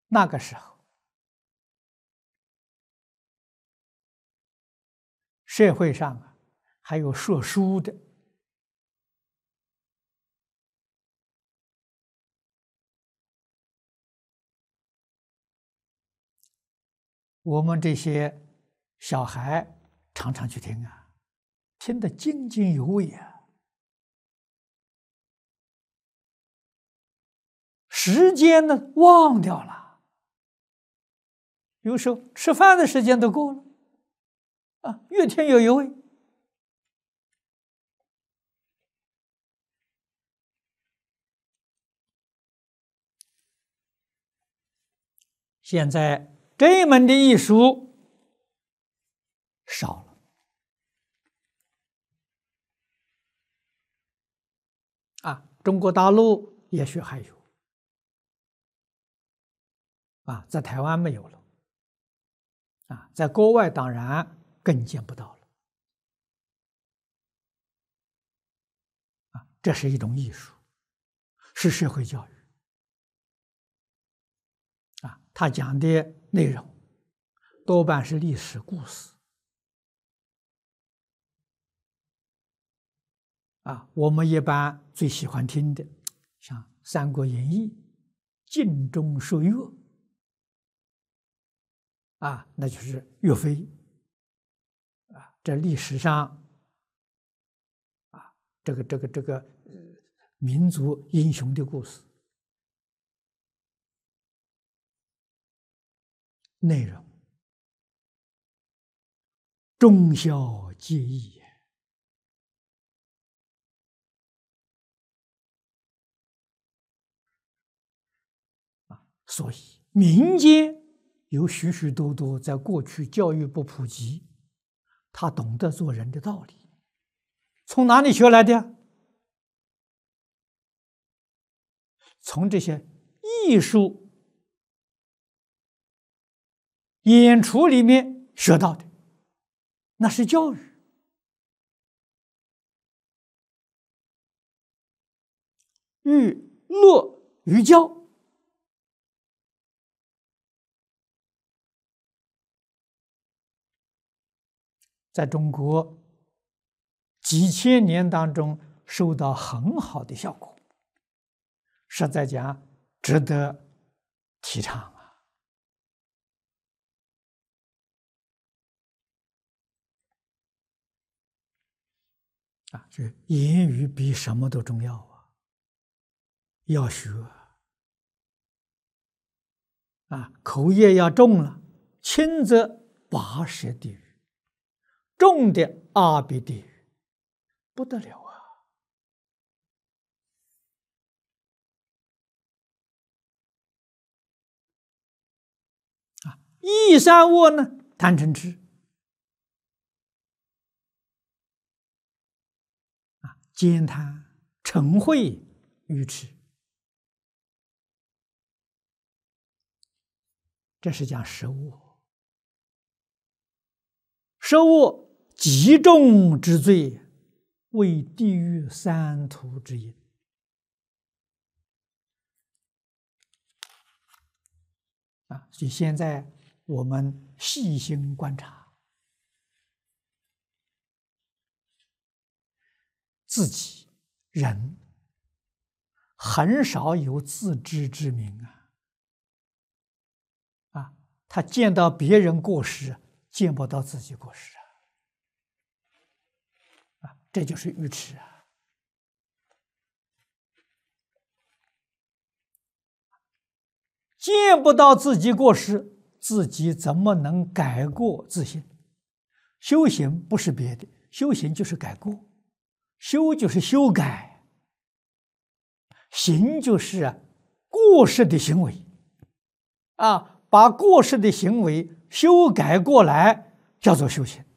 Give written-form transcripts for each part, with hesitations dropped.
那个时候，社会上啊，还有说书的，我们这些小孩常常去听啊，听得津津有味啊。时间呢，忘掉了，有时候吃饭的时间都过了，啊，越听越有味。现在这一门的艺术少了啊，中国大陆也许还有啊，在台湾没有了啊，在国外当然更见不到了啊，这是一种艺术，是社会教育啊，他讲的内容多半是历史故事啊，我们一般最喜欢听的，像《三国演义》《尽忠说岳》啊，那就是岳飞啊，这历史上啊，这个民族英雄的故事内容，忠孝节义啊，所以民间有许许多多在过去教育不普及，他懂得做人的道理，从哪里学来的？从这些艺术演出里面学到的，那是教育。寓乐于教，在中国几千年当中收到很好的效果，实在讲值得提倡啊！啊，这言语比什么都重要啊！要学啊，口业要重了，轻则80地狱，重的阿鼻地狱，不得了啊！啊，一三恶呢，贪嗔痴啊，奸贪嗔恚愚痴，这是讲食恶。食恶极重之罪，为地狱3途之因啊！所以现在我们细心观察自己，人很少有自知之明啊！他见到别人过失，见不到自己过失啊！这就是愚痴啊！见不到自己过失，自己怎么能改过自新？修行不是别的，修行就是改过，修就是修改，行就是过失的行为啊，把过失的行为修改过来，叫做修行。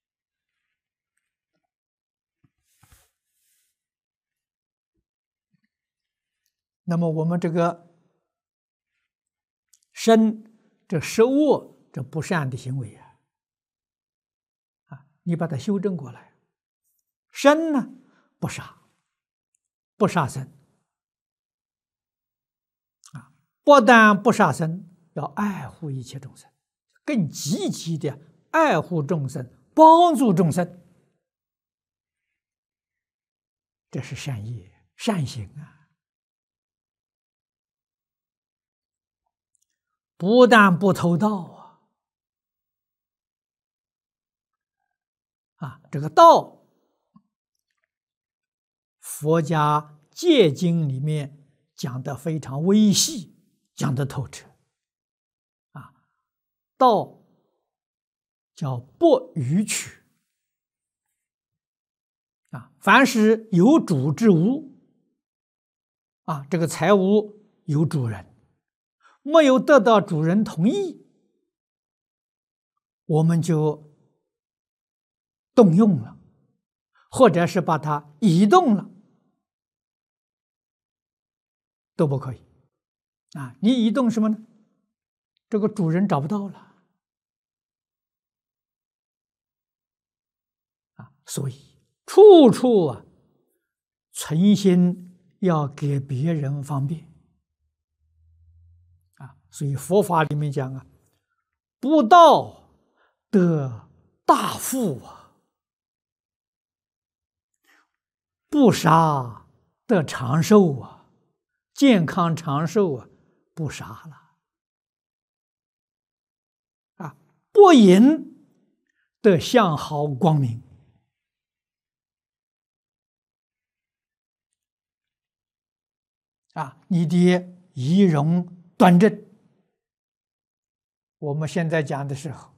那么我们这个身，这食恶，这不善的行为啊，你把它修正过来。身呢，不杀，不杀生啊，不但不杀生， 要爱护一切众生，更积极的爱护众生，帮助众生，这是善业、善行啊！不但不偷盗这个盗，佛家戒经里面讲的非常微细，讲的透彻盗叫不逾取凡是有主之物这个财物有主人，没有得到主人同意，我们就动用了，或者是把它移动了，都不可以你移动什么呢？这个主人找不到了所以处处存心要给别人方便所以佛法里面讲不盗得大富不杀得长寿健康长寿不杀了不淫得相好光明你的仪容端正。我们现在讲的时候，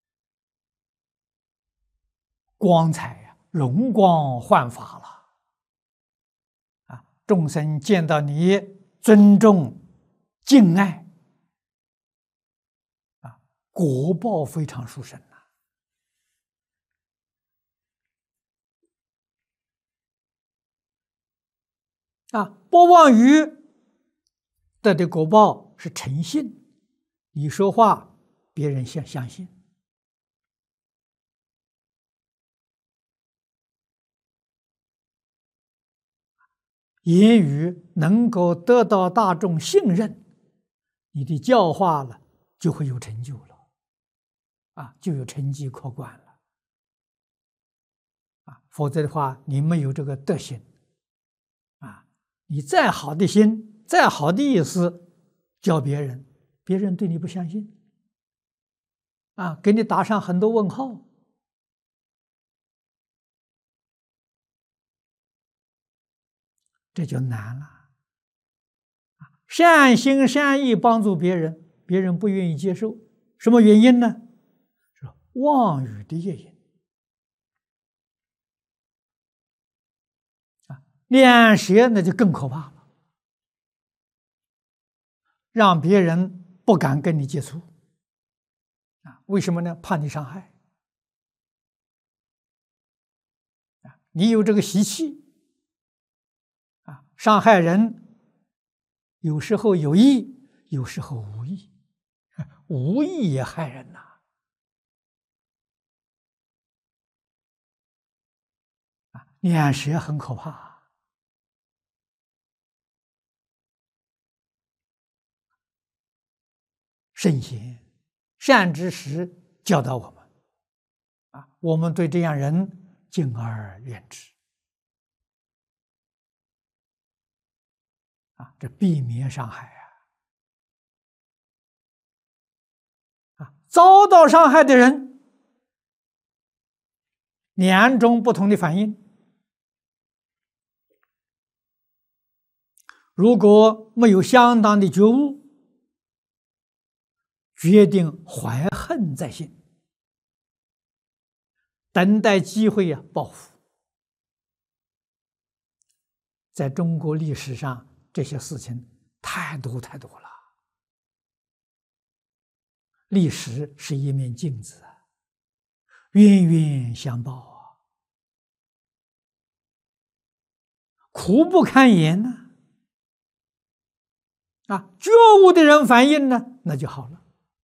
光彩容光焕发了众生见到你尊重敬爱果报非常殊胜不妄语得的果报是诚信，你说话别人相信言语能够得到大众信任，你的教化了就会有成就了就有成绩可观了否则的话你没有这个德行你再好的心，再好的意思教别人，别人对你不相信给你打上很多问号这就难了善心善意帮助别人，别人不愿意接受，什么原因呢？是妄语的业因两舌那就更可怕了，让别人不敢跟你接触为什么呢？怕你伤害你有这个习气伤害人，有时候有意，有时候无意，无意也害人两舌很可怕圣贤善知识教导我们我们对这样人敬而远之这避免伤害遭到伤害的人两种不同的反应，如果没有相当的觉悟，决定怀恨在心，等待机会报复。在中国历史上，这些事情太多太多了。历史是一面镜子冤冤相报苦不堪言觉悟的人反应呢，那就好了。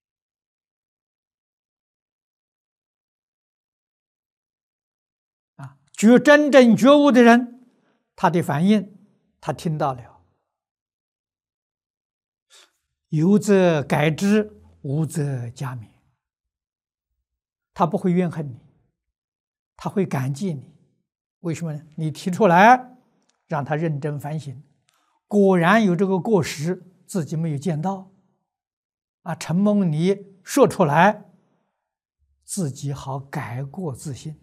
真正觉悟的人，他的反应，他听到了， 有则改之，无则加勉。他不会怨恨你，他会感激你。为什么呢？你提出来，让他认真反省，果然有这个过失，自己没有见到，承蒙你说出来，自己好改过自新。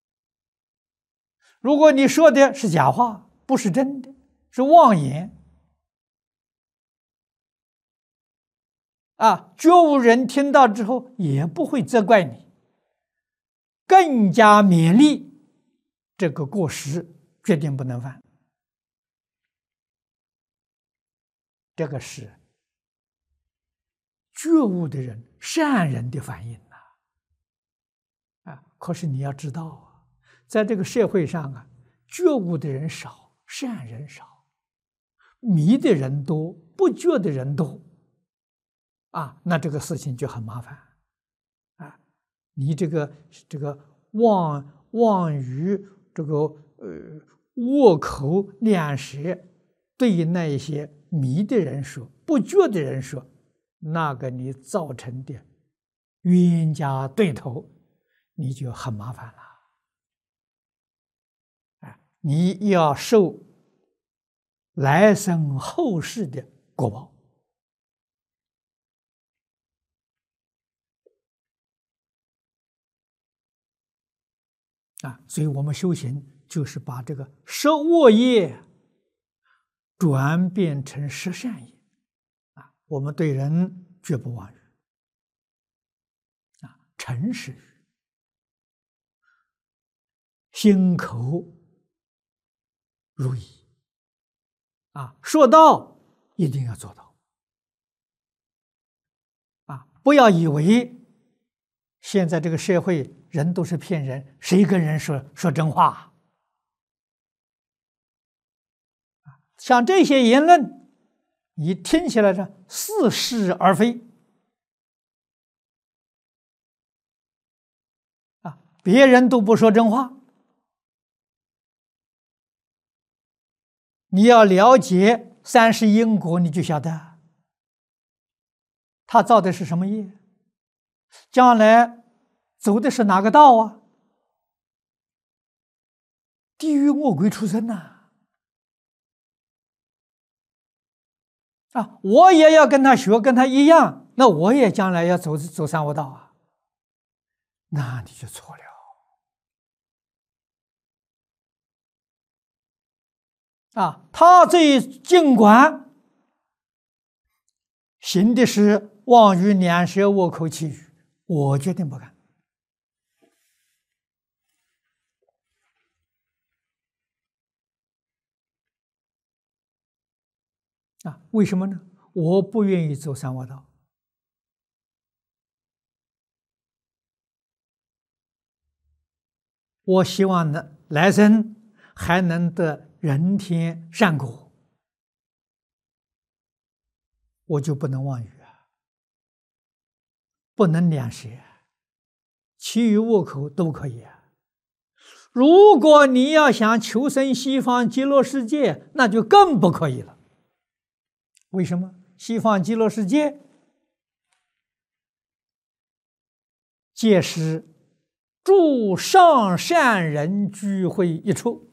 如果你说的是假话，不是真的，是妄言，觉悟人听到之后也不会责怪你，更加勉励这个过失决定不能犯。这个是觉悟的人、善人的反应可是你要知道在这个社会上觉悟的人少，善人少，迷的人多，不觉的人多那这个事情就很麻烦你这个妄语，恶口两舌，对那一些迷的人说，不觉的人说，那个你造成的冤家对头，你就很麻烦了你要受来生后世的果报所以我们修行就是把这个十恶业转变成十善业我们对人绝不妄语诚实语，心口如一说到一定要做到不要以为现在这个社会人都是骗人，谁跟人说真话像这些言论你听起来似是而非别人都不说真话，你要了解三世因果，你就晓得他造的是什么业，将来走的是哪个道地狱恶鬼畜生我也要跟他学，跟他一样，那我也将来要走三恶道那你就错了他这尽管行的是妄语两舌恶口绮语，我决定不干为什么呢？我不愿意走三恶道，我希望来生还能得人天善果，我就不能妄语不能两舌，其余恶口都可以如果你要想求生西方极乐世界，那就更不可以了。为什么？西方极乐世界皆是诸上善人聚会一处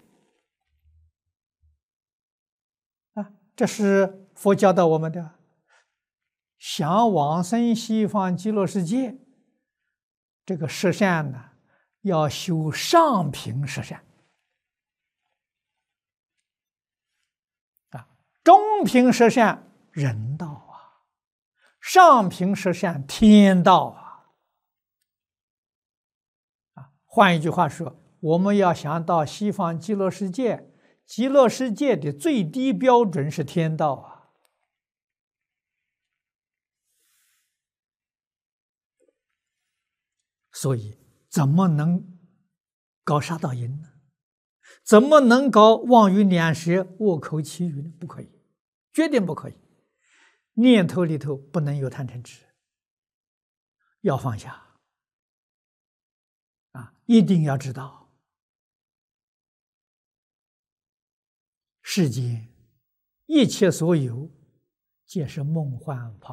这是佛教导我们的。想往生西方极乐世界，这个十善要修上品十善中品十善人道上品十善天道换一句话说，我们要想到西方极乐世界，极乐世界的最低标准是天道所以怎么能搞杀盗淫呢？怎么能搞妄语两舌恶口绮语呢？不可以，绝对不可以。念头里头不能有贪嗔痴，要放下一定要知道世间一切所有皆是梦幻泡